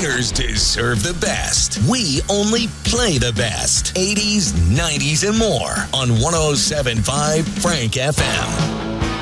Singers deserve the best. We only play the best. 80s, 90s, and more on 107.5 Frank FM.